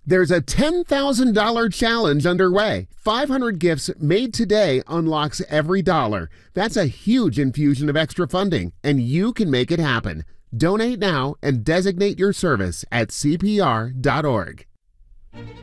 There's a $10,000 challenge underway. 500 gifts made today unlocks every dollar. That's a huge infusion of extra funding, and you can make it happen. Donate now and designate your service at CPR.org.